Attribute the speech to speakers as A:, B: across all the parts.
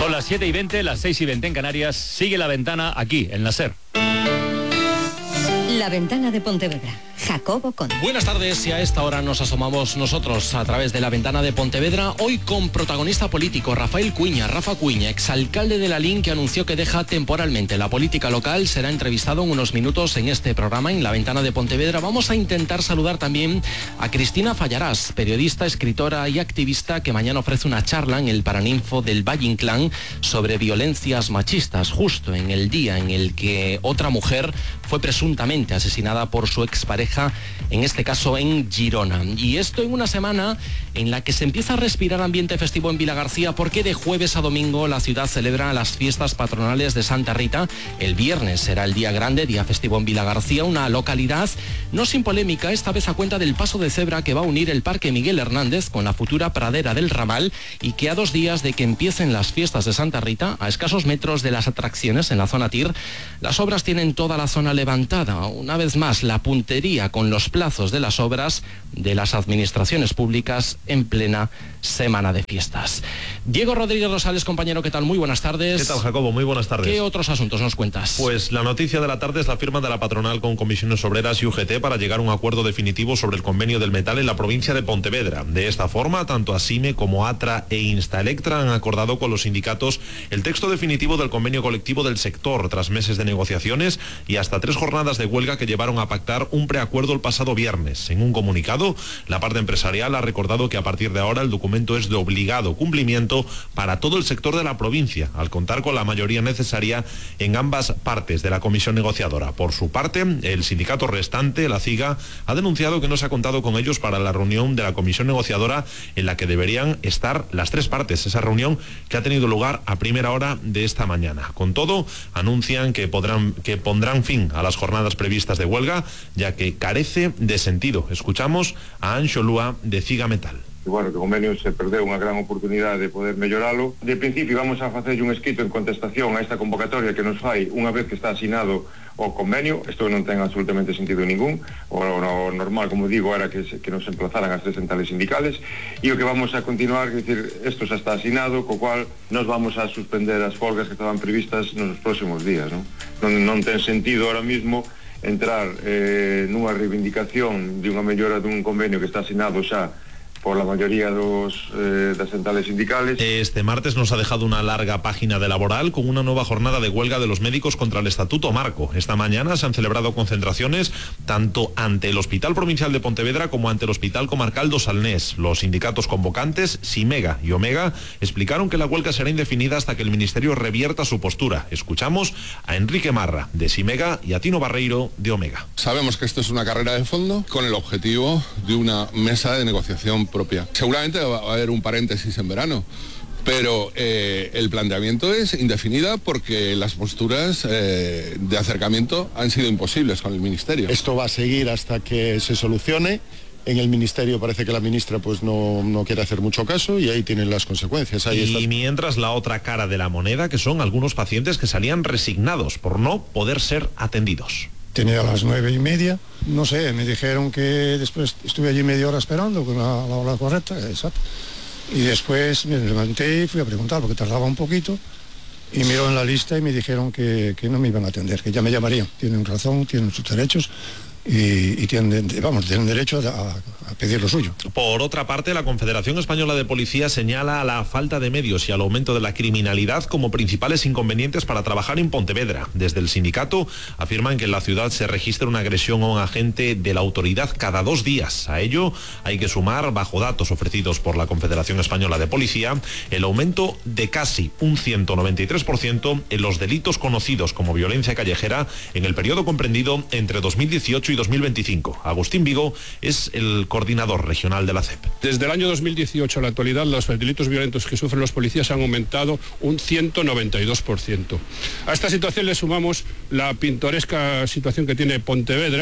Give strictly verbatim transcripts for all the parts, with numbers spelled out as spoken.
A: Son las siete y veinte, las seis y veinte en Canarias. Sigue La Ventana aquí, en la SER.
B: La Ventana de Pontevedra. Jacobo Conde.
C: Buenas tardes, y a esta hora nos asomamos nosotros a través de La Ventana de Pontevedra, hoy con protagonista político Rafael Cuiña, Rafa Cuiña, exalcalde de Lalín, que anunció que deja temporalmente la política local. Será entrevistado en unos minutos en este programa, en La Ventana de Pontevedra. Vamos a intentar saludar también a Cristina Fallarás, periodista, escritora y activista, que mañana ofrece una charla en el Paraninfo del Valle Inclán sobre violencias machistas, justo en el día en el que otra mujer fue presuntamente asesinada por su expareja, en este caso en Girona. Y esto en una semana en la que se empieza a respirar ambiente festivo en Vilagarcía, porque de jueves a domingo la ciudad celebra las fiestas patronales de Santa Rita. El viernes será el día grande, día festivo en Vilagarcía, una localidad no sin polémica, esta vez a cuenta del paso de cebra que va a unir el Parque Miguel Hernández con la futura pradera del Ramal, y que a dos días de que empiecen las fiestas de Santa Rita, a escasos metros de las atracciones en la zona Tir, las obras tienen toda la zona levantada. Una vez más, la puntería con los plazos de las obras de las administraciones públicas en plena semana de fiestas. Diego Rodríguez Rosales, compañero, ¿qué tal? Muy buenas tardes.
D: ¿Qué tal, Jacobo? Muy buenas tardes.
C: ¿Qué otros asuntos nos cuentas?
D: Pues la noticia de la tarde es la firma de la patronal con comisiones obreras y U G T para llegar a un acuerdo definitivo sobre el convenio del metal en la provincia de Pontevedra. De esta forma, tanto ASIME como ATRA e Instaelectra han acordado con los sindicatos el texto definitivo del convenio colectivo del sector, tras meses de negociaciones y hasta tres jornadas de huelga que llevaron a pactar un preacuerdo el pasado viernes. En un comunicado, la parte empresarial ha recordado que a partir de ahora el documento es de obligado cumplimiento para todo el sector de la provincia, al contar con la mayoría necesaria en ambas partes de la comisión negociadora. Por su parte, el sindicato restante, la CIGA, ha denunciado que no se ha contado con ellos para la reunión de la comisión negociadora en la que deberían estar las tres partes, esa reunión que ha tenido lugar a primera hora de esta mañana. Con todo, anuncian que podrán, que pondrán fin a las jornadas previstas de huelga, ya que carece de sentido. Escuchamos a Anxo Lúa, de CIGA Metal.
E: Bueno, que o convenio se perdeu unha gran oportunidade de poder melloralo. De principio vamos a facer un escrito en contestación a esta convocatoria que nos fai unha vez que está asinado o convenio. Isto non ten absolutamente sentido ningún. O, o normal, como digo, era que, se, que nos emplazaran as tres centrales sindicales, e o que vamos a continuar, é dicir, isto xa está asinado, co cual nos vamos a suspender as folgas que estaban previstas nos próximos días, non? Non, non ten sentido ahora mismo entrar eh, nunha reivindicación de unha mellora dun convenio que está asinado xa por la mayoría dos, eh, das centrales sindicales.
D: Este martes nos ha dejado una larga página de laboral con una nueva jornada de huelga de los médicos contra el Estatuto Marco. Esta mañana se han celebrado concentraciones tanto ante el Hospital Provincial de Pontevedra como ante el Hospital Comarcal do Salnés. Los sindicatos convocantes, Simega y Omega, explicaron que la huelga será indefinida hasta que el Ministerio revierta su postura. Escuchamos a Enrique Marra, de Simega, y a Tino Barreiro, de Omega.
F: Sabemos que esto es una carrera de fondo con el objetivo de una mesa de negociación propia. Seguramente va a haber un paréntesis en verano, pero eh, el planteamiento es indefinida porque las posturas eh, de acercamiento han sido imposibles con el Ministerio.
G: Esto va a seguir hasta que se solucione. En el Ministerio parece que la ministra pues no, no quiere hacer mucho caso, y ahí tienen las consecuencias. Ahí
D: y
G: está.
D: Mientras, la otra cara de la moneda, que son algunos pacientes que salían resignados por no poder ser atendidos.
G: Tenía a las nueve y media, no sé, me dijeron que después estuve allí media hora esperando con la, la hora correcta, exacto. Y después me levanté y fui a preguntar porque tardaba un poquito, y miró en la lista y me dijeron que, que no me iban a atender, que ya me llamarían. Tienen razón, tienen sus derechos. Y, y tienen, vamos, tienen derecho a, a pedir lo suyo.
D: Por otra parte, la Confederación Española de Policía señala a la falta de medios y al aumento de la criminalidad como principales inconvenientes para trabajar en Pontevedra. Desde el sindicato afirman que en la ciudad se registra una agresión a un agente de la autoridad cada dos días. A ello hay que sumar, bajo datos ofrecidos por la Confederación Española de Policía, el aumento de casi un ciento noventa y tres por ciento en los delitos conocidos como violencia callejera en el periodo comprendido entre dos mil dieciocho y dos mil veinticinco. Agustín Vigo es el coordinador regional de la C E P.
H: Desde el año dos mil dieciocho a la actualidad, los delitos violentos que sufren los policías han aumentado un ciento noventa y dos por ciento. A esta situación le sumamos la pintoresca situación que tiene Pontevedra,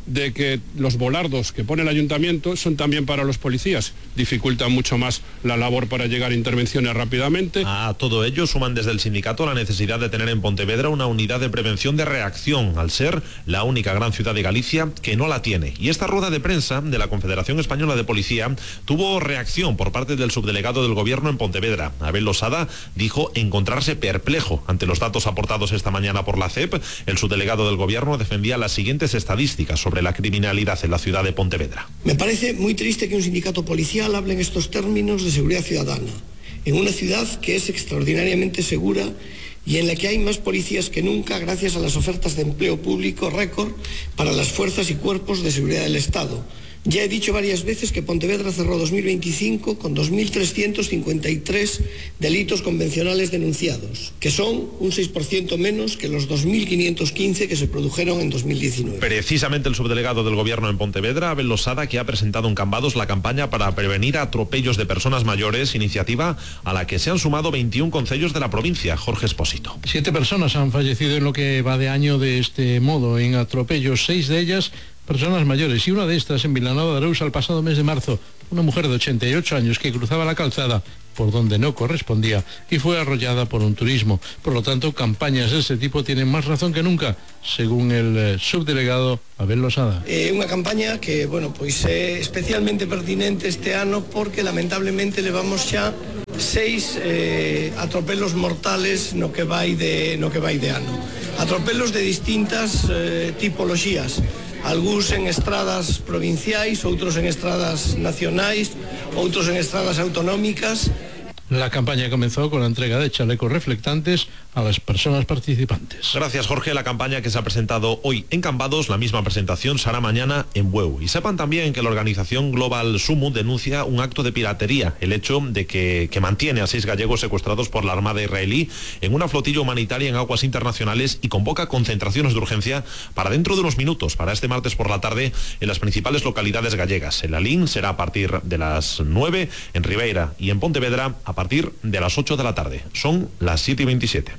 H: de que los volardos que pone el ayuntamiento son también para los policías, dificultan mucho más la labor para llegar a intervenciones rápidamente.
D: A todo ello suman desde el sindicato la necesidad de tener en Pontevedra una unidad de prevención de reacción, al ser la única gran ciudad de Galicia que no la tiene. Y esta rueda de prensa de la Confederación Española de Policía tuvo reacción por parte del subdelegado del Gobierno en Pontevedra. Abel Losada dijo encontrarse perplejo ante los datos aportados esta mañana por la C E P. El subdelegado del Gobierno defendía las siguientes estadísticas sobre la criminalidad en la ciudad de Pontevedra.
I: Me parece muy triste que un sindicato policial hable en estos términos de seguridad ciudadana, en una ciudad que es extraordinariamente segura y en la que hay más policías que nunca gracias a las ofertas de empleo público récord para las fuerzas y cuerpos de seguridad del Estado. Ya he dicho varias veces que Pontevedra cerró dos mil veinticinco con dos mil trescientos cincuenta y tres delitos convencionales denunciados, que son un seis por ciento menos que los dos mil quinientos quince que se produjeron en dos mil diecinueve.
D: Precisamente el subdelegado del Gobierno en Pontevedra, Abel Losada, que ha presentado en Cambados la campaña para prevenir atropellos de personas mayores, iniciativa a la que se han sumado veintiún concellos de la provincia. Jorge Espósito.
J: Siete personas han fallecido en lo que va de año de este modo, en atropellos, seis de ellas personas mayores, y una de estas en Vilanova de Arousa el pasado mes de marzo, una mujer de ochenta y ocho años que cruzaba la calzada por donde no correspondía y fue arrollada por un turismo. Por lo tanto, campañas de ese tipo tienen más razón que nunca, según el eh, subdelegado Abel Losada.
I: Eh, unha campaña que, bueno, pois é especialmente pertinente este ano porque lamentablemente levamos xa seis eh, atropelos mortales no que vai de no que vai de ano. Atropelos de distintas eh, tipoloxías. Algúns en estradas provinciais, outros en estradas nacionais, outros en estradas autonómicas.
J: La campaña comenzó con la entrega de chalecos reflectantes a las personas participantes.
D: Gracias, Jorge. La campaña que se ha presentado hoy en Cambados, la misma presentación se hará mañana en Bueu. Y sepan también que la organización Global Sumu denuncia un acto de piratería, el hecho de que, que mantiene a seis gallegos secuestrados por la Armada israelí en una flotilla humanitaria en aguas internacionales y convoca concentraciones de urgencia para dentro de unos minutos, para este martes por la tarde, en las principales localidades gallegas. En Lalín será a partir de las nueve, en Ribeira y en Pontevedra a a partir de las ocho de la tarde. Son las siete y veintisiete.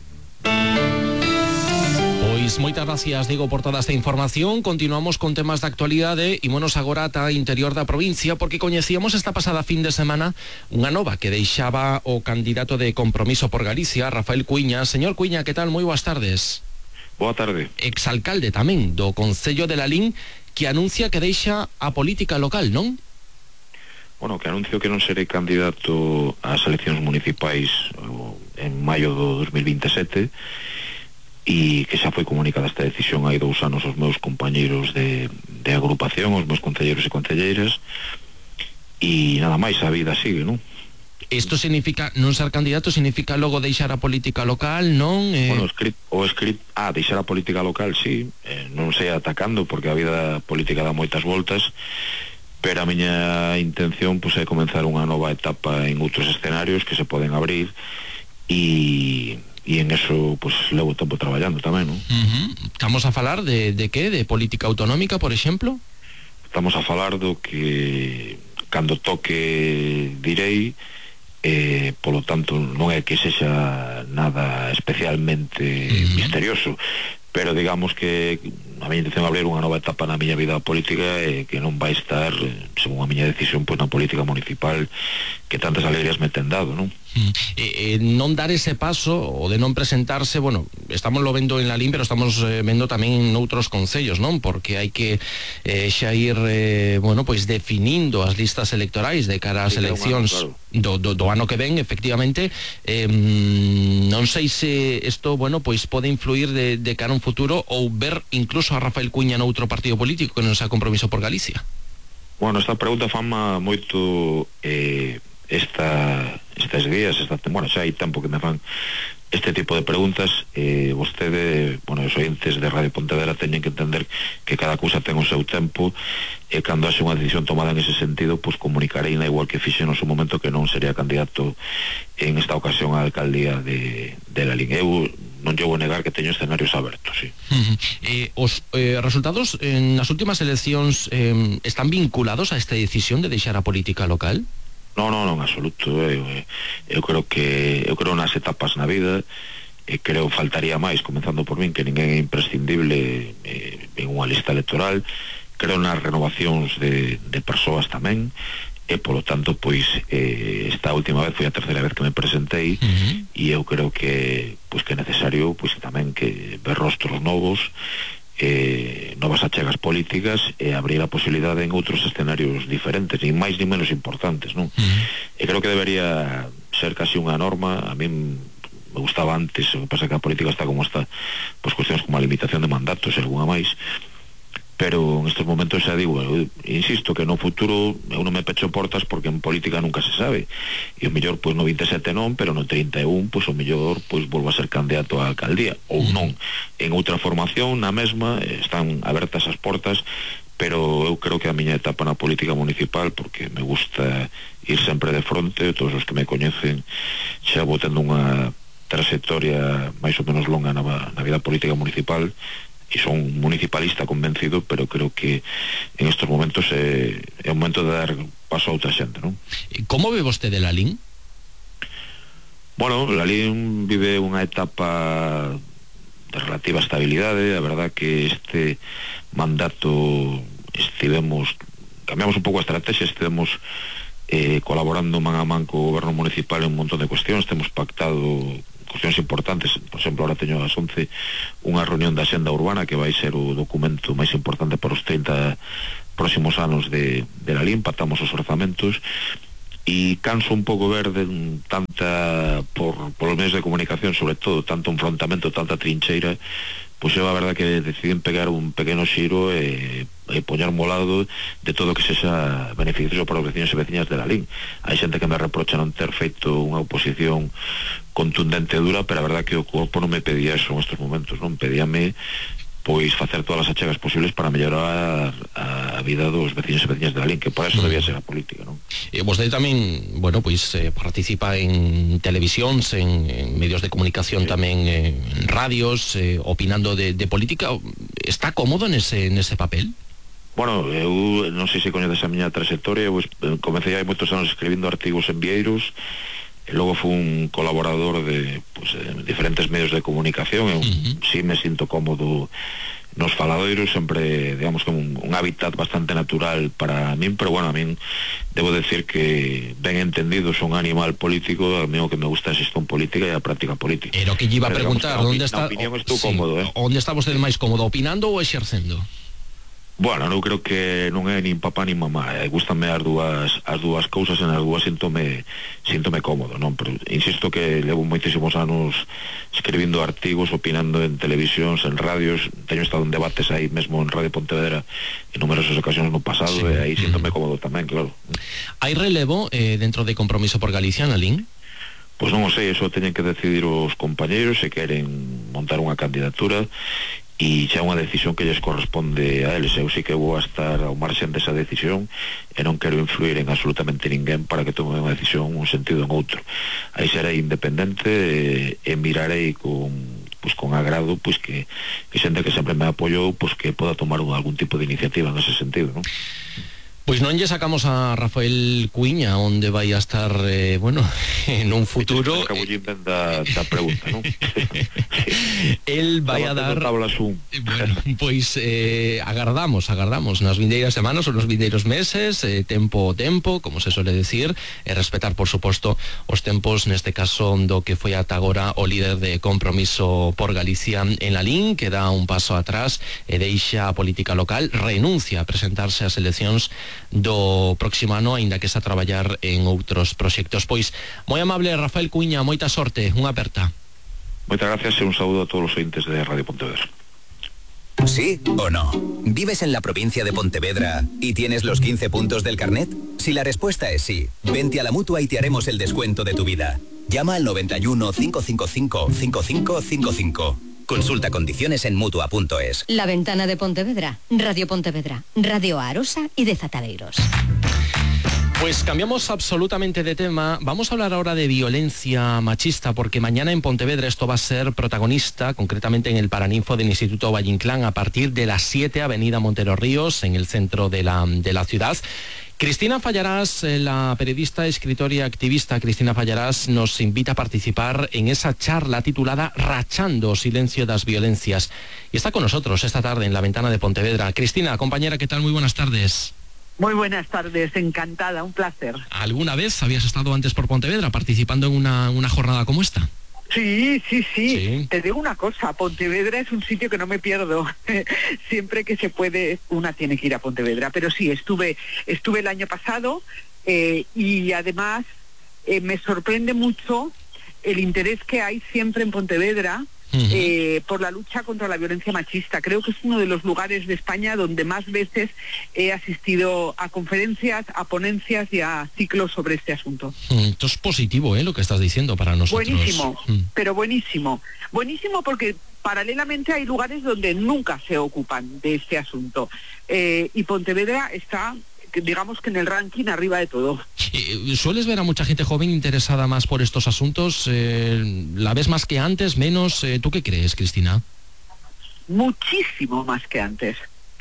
C: Pois moitas gracias, Diego, por toda esta información. Continuamos con temas de actualidade e monos agora ata interior da provincia, porque coñecíamos esta pasada fin de semana unha nova que deixaba o candidato de Compromiso por Galicia, Rafael Cuiña. Señor Cuiña, que tal? Moi boas tardes.
K: Boa tarde.
C: Exalcalde tamén do Concello de Lalín, que anuncia que deixa a política local, non?
K: Bueno, que anuncio que non serei candidato ás eleccións municipais en maio do dos mil veintisiete e que xa foi comunicada esta decisión hai dous anos aos meus compañeiros de, de agrupación, aos meus concelleiros e concelleiras, e nada máis, a vida sigue, non?
C: Isto significa, non ser candidato significa logo deixar a política local, non? Eh...
K: Bueno, o script, o script, ah, deixar a política local, sí, eh, non sei atacando, porque a vida política dá moitas voltas, pero a miña intención pues, é comenzar unha nova etapa en outros escenarios que se poden abrir e, e en eso pues, levo tempo traballando tamén, non?
C: Uh-huh. Estamos a falar de, de que? De política autonómica, por exemplo?
K: Estamos a falar do que cando toque direi, eh, polo tanto non é que sexa nada especialmente uh-huh. misterioso, pero digamos que a miña intención é abrir unha nova etapa na miña vida política e que non vai estar, según a miña decisión, pois na política municipal que tantas alegrías me ten dado, non?
C: Mm. Eh, eh, non dar ese paso o de non presentarse, bueno, estamos lo vendo en Lalín, pero estamos eh, vendo tamén en outros concellos, non? Porque hai que eh, xa ir, eh, bueno, pois definindo as listas electorais de cara ás sí, eleccións ano, claro. do, do, do ano que ven, efectivamente. eh, non sei se isto, bueno, pois pode influir de, de cara a un futuro ou ver incluso a Rafael Cuiña noutro partido político que non sea Compromiso por Galicia.
K: Bueno, esta pregunta fama moito eh, esta, estes días, esta, bueno, xa hai tempo que me fan este tipo de preguntas. eh, vostede, bueno, os ointes de Radio Pontevedra teñen que entender que cada cousa ten o seu tempo e cando haxe unha decisión tomada en ese sentido, pois pues, comunicarei na igual que fixe no seu momento que non sería candidato en esta ocasión á alcaldía de, de Lalín. Eu non llevo a negar que teño escenarios abertos, sí.
C: Uh-huh. eh, os eh, resultados en as últimas eleccións eh, están vinculados a esta decisión de deixar a política local?
K: Non, non, non, en absoluto. Eu, eu creo que eu creo nas etapas na vida e creo faltaría máis, comenzando por min, que ninguén é imprescindible eh, en unha lista electoral. creo nas renovacións de, de persoas tamén, e polo tanto pois eh, esta última vez foi a terceira vez que me presentei, uh-huh. e eu creo que pois que é necesario pois tamén que ver rostros novos, eh, novas achegas políticas, e abrir a posibilidade en outros escenarios diferentes, ni máis ni menos importantes, non? Uh-huh. E creo que debería ser casi unha norma. A min me gustaba antes, o que pasa que a política está como está, pois cuestións como a limitación de mandatos e alguna máis, pero en estes momentos xa digo, eu insisto que no futuro eu non me pecho portas, porque en política nunca se sabe, e o mellor pois no vinte e sete non, pero no trinta e un pois o mellor pois volvo a ser candidato á alcaldía, ou non en outra formación, na mesma, están abertas as portas, pero eu creo que a miña etapa na política municipal, porque me gusta ir sempre de fronte, todos os que me coñecen xa vou tendo unha trayectoria máis ou menos longa na, na vida política municipal, e son municipalista convencido, pero creo que en estos momentos é, é o momento de dar paso a outra xente, non?
C: Como ve vostede Lalín?
K: Bueno, Lalín vive unha etapa de relativa estabilidade. A verdad que este mandato estivemos, cambiamos un pouco a estrategia, estivemos eh, colaborando man a man co goberno municipal en un montón de cuestións, temos pactado cuestións importantes. Por exemplo, ahora teño ás once unha reunión da Xenda Urbana, que vai ser o documento máis importante para os trinta próximos anos de, de Lalín. Pactamos os orzamentos, e canso un pouco ver de tanta, por, por os medios de comunicación, sobre todo, tanto enfrontamento, tanta trincheira. Pois eu a verdad que deciden pegar un pequeno xiro e, e poñermo ao lado de todo que sexa beneficioso para os veciños e veciñas de Lalín. Hai xente que me reprocha non ter feito unha oposición contundente e dura, pero a verdad que o corpo non me pedía eso en estes momentos, non pedíame pois facer todas as achegas posibles para mellorar a vida dos veciños e veciñas de Lalín, que por eso debía ser a política, non?
C: E vostede tamén, bueno, pois eh, participa en televisións, en, en medios de comunicación, sí. Tamén eh, en radios, eh, opinando de, de política. Está cómodo nese, nese papel?
K: Bueno, eu non sei se coñeces a miña trayectoria. Eu comecei hai moitos anos escribindo artigos en Vieiros, e logo fui un colaborador de, pues, de diferentes medios de comunicación. Eu uh-huh. sí me sinto cómodo nos faladoiros, sempre, digamos, como un, un hábitat bastante natural para min, pero bueno, a min debo decir que, ben entendido, son animal político. A mí o que me gusta é a xestión política e a práctica política.
C: Pero que lle iba a preguntar, onde está,
K: opinión estou sí, cómodo, eh?
C: Onde está vostede máis cómodo, opinando ou exercendo?
K: Bueno, eu creo que non é nin papá nin mamá, eh? Gústame as dúas as dúas cousas, en as dúas síntome síntome cómodo, non? Pero insisto que levo moitísimos anos escribindo artigos, opinando en televisións, en radios. Teño estado en debates aí mesmo en Radio Pontevedra en numerosas ocasións no pasado, sí. E aí síntome cómodo tamén, claro.
C: Hai relevo eh, dentro de Compromiso por Galicia, Lalín?
K: Pois non o sei, eso teñen que decidir os compañeiros se queren montar unha candidatura, e xa unha decisión que lles corresponde a eles. Eu sí que vou a estar ao marxen desa decisión e non quero influir en absolutamente ninguén para que tome unha decisión un sentido en outro. Aí serei independente e, e mirarei con, pues, con agrado pues, que, que xente que sempre me apoiou pues, que poda tomar un, algún tipo de iniciativa en ese sentido, non?
C: Pois non lle sacamos a Rafael Cuiña onde vai a estar, eh, bueno, en un futuro.
K: Acabo de inventar da pregunta, non?
C: El vai a dar. Bueno, pois eh, agardamos, agardamos nas vindeiras semanas ou nos vindeiros meses, eh, tempo o tempo, como se suele decir, e respetar, por suposto, os tempos, neste caso, do que foi ata agora o líder de Compromiso por Galicia en Lalín, que dá un paso atrás e deixa a política local, renuncia a presentarse ás eleccións do próximo ano, aínda que está a traballar en outros proxectos. Pois, moi amable Rafael Cuiña, moita sorte, unha aperta.
K: Moitas gracias e un saúdo a todos os ointes de Radio Pontevedra.
L: ¿Sí o no? ¿Vives en la provincia de Pontevedra y tienes los quince puntos del carnet? Si la respuesta es sí, vente a la Mutua y te haremos el descuento de tu vida. Llama al noventa y uno, cinco cinco cinco, cinco cinco cinco cinco. Consulta condiciones en mutua punto es.
B: La Ventana de Pontevedra, Radio Pontevedra, Radio Arosa y de Zataleiros.
C: Pues cambiamos absolutamente de tema. Vamos a hablar ahora de violencia machista, porque mañana en Pontevedra esto va a ser protagonista, concretamente en el Paraninfo del Instituto Valle Inclán, a partir de las siete, Avenida Montero Ríos, en el centro de la, de la ciudad. Cristina Fallarás, la periodista, escritora y activista Cristina Fallarás, nos invita a participar en esa charla titulada Rachando silencio das violencias. Y está con nosotros esta tarde en la ventana de Pontevedra. Cristina, compañera, ¿qué tal? Muy buenas tardes.
M: Muy buenas tardes, encantada, un placer.
C: ¿Alguna vez habías estado antes por Pontevedra participando en una, una jornada como esta?
M: Sí, sí, sí, sí. Te digo una cosa, Pontevedra es un sitio que no me pierdo. Siempre que se puede, una tiene que ir a Pontevedra. Pero sí, estuve, estuve el año pasado eh, y además eh, me sorprende mucho el interés que hay siempre en Pontevedra Uh-huh. eh, por la lucha contra la violencia machista. Creo que es uno de los lugares de España donde más veces he asistido a conferencias, a ponencias y a ciclos sobre este asunto.
C: Esto es positivo, ¿eh? Lo que estás diciendo para nosotros.
M: Buenísimo, mm. pero buenísimo. Buenísimo porque paralelamente hay lugares donde nunca se ocupan de este asunto. Eh, y Pontevedra está, digamos que en el ranking arriba de todo.
C: Eh, ¿Sueles ver a mucha gente joven interesada más por estos asuntos? Eh, ¿La ves más que antes, menos? Eh, ¿Tú qué crees, Cristina?
M: Muchísimo más que antes.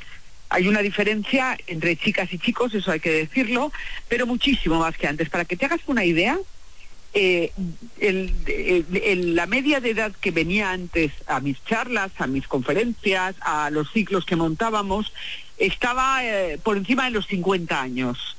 M: Hay una diferencia entre chicas y chicos, eso hay que decirlo, pero muchísimo más que antes. Para que te hagas una idea, eh, el, el, el, la media de edad que venía antes a mis charlas, a mis conferencias, a los ciclos que montábamos, estaba eh, por encima de los cincuenta años.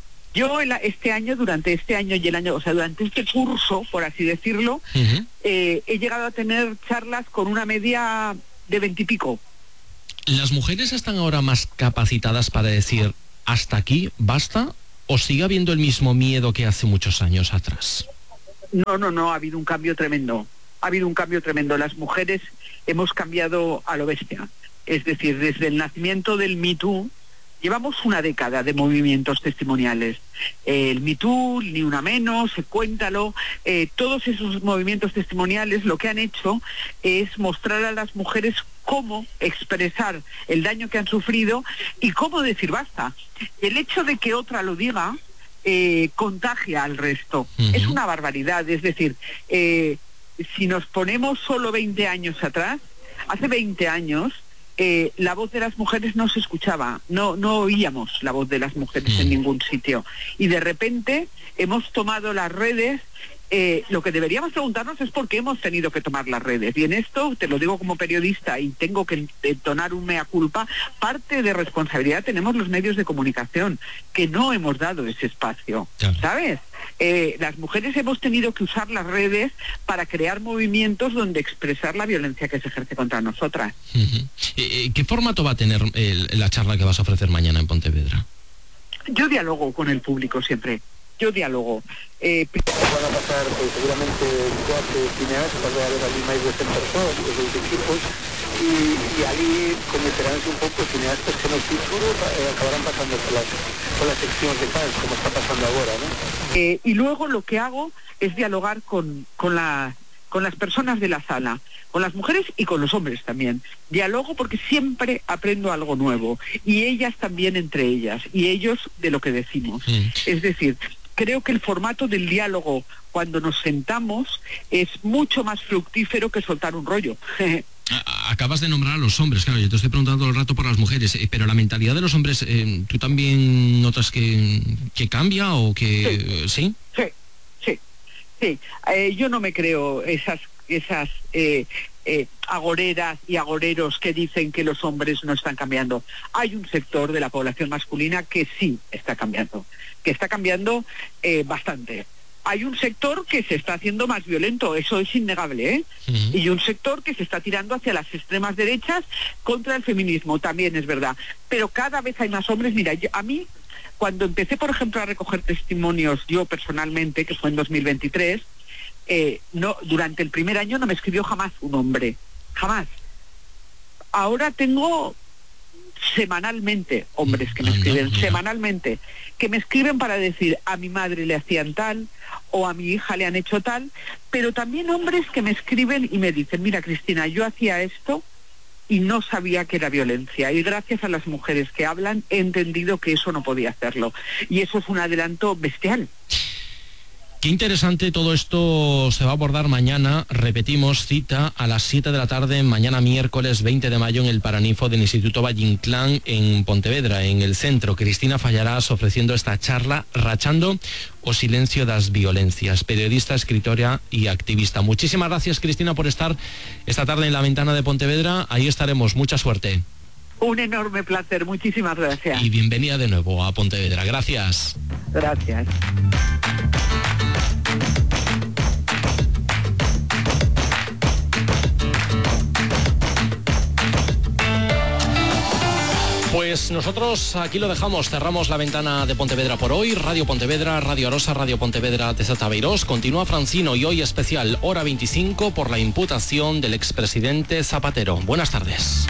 M: Yo este año, durante este año y el año, o sea, durante este curso, por así decirlo, uh-huh. eh, he llegado a tener charlas con una media de veintipico.
C: ¿Las mujeres están ahora más capacitadas para decir hasta aquí, basta, o sigue habiendo el mismo miedo que hace muchos años atrás?
M: No, no, no, ha habido un cambio tremendo. Ha habido un cambio tremendo. Las mujeres hemos cambiado a lo bestia. Es decir, desde el nacimiento del Me Too, llevamos una década de movimientos testimoniales. Eh, el Me Too, Ni Una Menos, Cuéntalo, eh, todos esos movimientos testimoniales lo que han hecho es mostrar a las mujeres cómo expresar el daño que han sufrido y cómo decir basta. El hecho de que otra lo diga eh, contagia al resto. Uh-huh. Es una barbaridad. Es decir, eh, si nos ponemos solo veinte años atrás, hace veinte años, Eh, la voz de las mujeres no se escuchaba, no, no oíamos la voz de las mujeres mm. en ningún sitio. Y de repente hemos tomado las redes. Eh, lo que deberíamos preguntarnos es por qué hemos tenido que tomar las redes. Y en esto, te lo digo como periodista y tengo que entonar un mea culpa, parte de responsabilidad tenemos los medios de comunicación, que no hemos dado ese espacio, claro. ¿Sabes? Eh, las mujeres hemos tenido que usar las redes para crear movimientos donde expresar la violencia que se ejerce contra nosotras.
C: Uh-huh. eh, ¿Qué formato va a tener el, la charla que vas a ofrecer mañana en Pontevedra?
M: Yo dialogo con el público siempre. Yo dialogo. Eh,
N: van a pasar pues, seguramente cuatro cineastas, va a haber allí más de cien personas, de los equipos, y, y allí conocerán un poco cineastas que en el futuro eh, acabarán pasando por las, por las secciones de fans, como está pasando ahora, ¿no?
M: Eh, y luego lo que hago es dialogar con, con la... con las personas de la sala, con las mujeres y con los hombres también. Dialogo porque siempre aprendo algo nuevo, y ellas también entre ellas, y ellos de lo que decimos. Mm. Es decir, creo que el formato del diálogo, cuando nos sentamos, es mucho más fructífero que soltar un rollo.
C: Acabas de nombrar a los hombres, claro, yo te estoy preguntando todo el rato por las mujeres, eh, pero la mentalidad de los hombres, eh, ¿tú también notas que, que cambia o que...
M: Sí, sí, sí. Sí, eh, yo no me creo esas esas eh, eh, agoreras y agoreros que dicen que los hombres no están cambiando. Hay un sector de la población masculina que sí está cambiando, que está cambiando eh, bastante. Hay un sector que se está haciendo más violento, eso es innegable, ¿eh? Uh-huh. Y un sector que se está tirando hacia las extremas derechas contra el feminismo, también es verdad. Pero cada vez hay más hombres. Mira, yo, a mí... Cuando empecé, por ejemplo, a recoger testimonios, yo personalmente, que fue en dos mil veintitrés, eh, no, durante el primer año no me escribió jamás un hombre, jamás. Ahora tengo semanalmente hombres que me escriben, semanalmente, que me escriben para decir a mi madre le hacían tal, o a mi hija le han hecho tal, pero también hombres que me escriben y me dicen, mira Cristina, yo hacía esto y no sabía que era violencia. Y gracias a las mujeres que hablan he entendido que eso no podía hacerlo. Y eso es un adelanto bestial.
C: Qué interesante todo esto se va a abordar mañana. Repetimos, cita a las siete de la tarde, mañana miércoles veinte de mayo en el Paraninfo del Instituto Valle Inclán en Pontevedra, en el centro. Cristina Fallarás ofreciendo esta charla Rachando o silencio das violencias. Periodista, escritora y activista. Muchísimas gracias, Cristina, por estar esta tarde en La Ventana de Pontevedra. Ahí estaremos. Mucha suerte.
M: Un enorme placer. Muchísimas gracias.
C: Y bienvenida de nuevo a Pontevedra. Gracias.
M: Gracias.
C: Pues nosotros aquí lo dejamos, cerramos La Ventana de Pontevedra por hoy. Radio Pontevedra, Radio Arosa, Radio Pontevedra de Zatabeirós. Continúa Francino y hoy especial hora veinticinco por la imputación del expresidente Zapatero. Buenas tardes.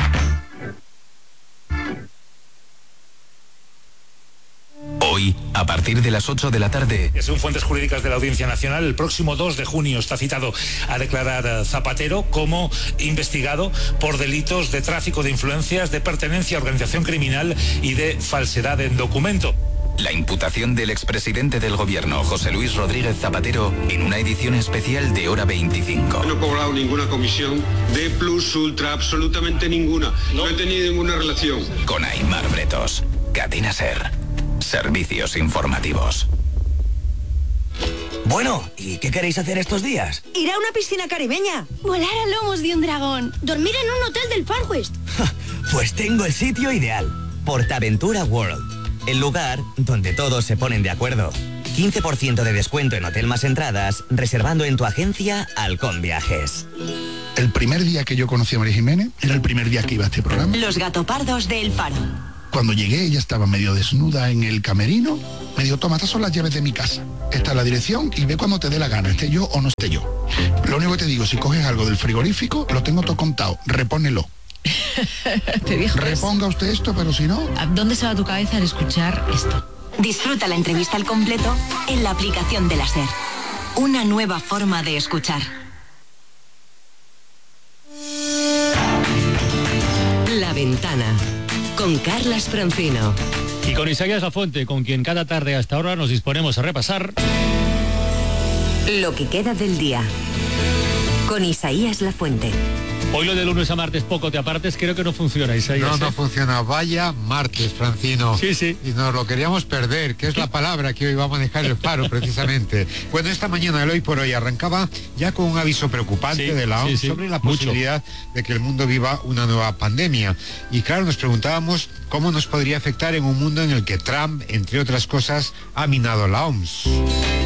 L: Hoy, a partir de las ocho de la tarde...
O: Según fuentes jurídicas de la Audiencia Nacional, el próximo dos de junio está citado a declarar Zapatero como investigado por delitos de tráfico de influencias, de pertenencia a organización criminal y de falsedad en documento.
L: La imputación del expresidente del gobierno, José Luis Rodríguez Zapatero, en una edición especial de hora veinticinco.
P: No he cobrado ninguna comisión de plus, ultra, absolutamente ninguna. No, no he tenido ninguna relación.
L: Con Aimar Bretos, Cadena SER. Servicios informativos.
Q: Bueno, ¿y qué queréis hacer estos días?
R: Ir a una piscina caribeña.
S: Volar a lomos de un dragón. Dormir en un hotel del Far West.
Q: Pues tengo el sitio ideal. Portaventura World. El lugar donde todos se ponen de acuerdo. quince por ciento de descuento en hotel más entradas, reservando en tu agencia Halcón Viajes.
T: El primer día que yo conocí a María Jiménez era el primer día que iba a este programa.
R: Los gatopardos del Faro.
T: Cuando llegué, ella estaba medio desnuda en el camerino. Me dijo, toma, estas son las llaves de mi casa. Esta es la dirección y ve cuando te dé la gana, esté yo o no esté yo. Lo único que te digo, si coges algo del frigorífico, lo tengo todo contado, repónelo.
U: Te dijo
T: Reponga
U: eso.
T: usted esto, pero si no...
U: ¿A dónde se va tu cabeza al escuchar esto?
R: Disfruta la entrevista al completo en la aplicación de la SER. Una nueva forma de escuchar.
B: La Ventana, con Carlas Francino.
A: Y con Isaías Lafuente, con quien cada tarde hasta ahora nos disponemos a repasar...
B: Lo que queda del día, con Isaías Lafuente.
A: Hoy lo de lunes a martes poco te apartes, creo que no funciona, Isaías.
V: No, no
A: ¿eh?
V: funciona. Vaya martes, Francino.
A: Sí, sí.
V: Y nos lo queríamos perder, que es la palabra que hoy va a manejar el Faro, precisamente. Bueno, esta mañana el Hoy por Hoy arrancaba ya con un aviso preocupante sí, de la O M S sí, sí. sobre la posibilidad Mucho. de que el mundo viva una nueva pandemia. Y claro, nos preguntábamos cómo nos podría afectar en un mundo en el que Trump, entre otras cosas, ha minado la O M S.